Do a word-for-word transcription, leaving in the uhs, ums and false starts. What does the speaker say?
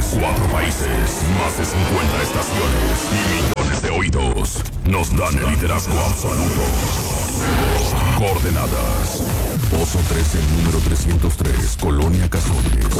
Cuatro países, más de cincuenta estaciones y millones de oídos nos dan el liderazgo absoluto. Coordenadas: Pozo trece, número trescientos tres, Colonia Cazones.